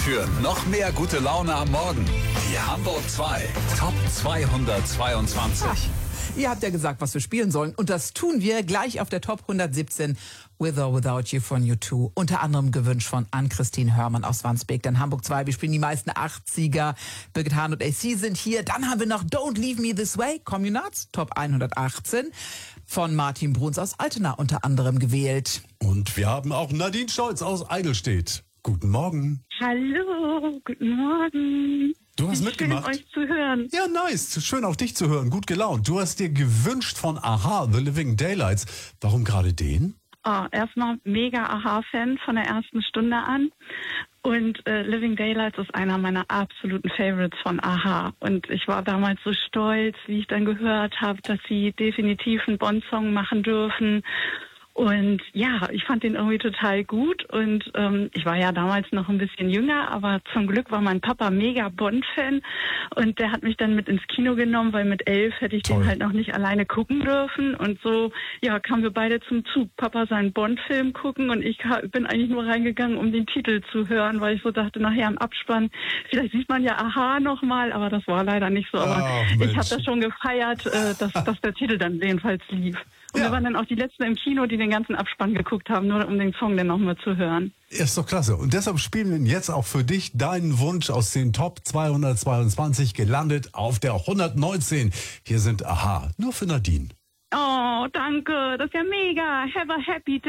Für noch mehr gute Laune am Morgen. Die Hamburg 2 Top 222. Ihr habt ja gesagt, was wir spielen sollen. Und das tun wir gleich auf der Top 117 With or Without You von U2. Unter anderem gewünscht von Ann-Christine Hörmann aus Wandsbek. Dann Hamburg 2, wir spielen die meisten 80er. Birgit Hahn und AC sind hier. Dann haben wir noch Don't Leave Me This Way, Communards, Top 118. Von Martin Bruns aus Altena unter anderem gewählt. Und wir haben auch Nadine Scholz aus Eidelstedt. Guten Morgen. Hallo, guten Morgen. Du hast mitgemacht. Schön, euch zu hören. Ja, nice. Schön auch dich zu hören. Gut gelaunt. Du hast dir gewünscht von Aha, The Living Daylights. Warum gerade den? Erstmal mega Aha-Fan von der ersten Stunde an. Und Living Daylights ist einer meiner absoluten Favorites von Aha. Und ich war damals so stolz, wie ich dann gehört habe, dass sie definitiv einen Bond-Song machen dürfen. Und ja, ich fand den irgendwie total gut und ich war ja damals noch ein bisschen jünger, aber zum Glück war mein Papa mega Bond-Fan und der hat mich dann mit ins Kino genommen, weil mit 11 hätte ich den halt noch nicht alleine gucken dürfen und so, ja, kamen wir beide zum Zug. Papa seinen Bond-Film gucken und ich bin eigentlich nur reingegangen, um den Titel zu hören, weil ich so dachte, nachher im Abspann, vielleicht sieht man ja Aha nochmal, aber das war leider nicht so. Aber ich habe das schon gefeiert, dass der Titel dann jedenfalls lief. Und wir waren dann auch die Letzten im Kino, die den ganzen Abspann geguckt haben, nur um den Song dann nochmal zu hören. Ist doch klasse. Und deshalb spielen wir jetzt auch für dich deinen Wunsch aus den Top 222 gelandet auf der 119. Hier sind Aha, nur für Nadine. Oh, danke. Das ist ja mega. Have a happy day.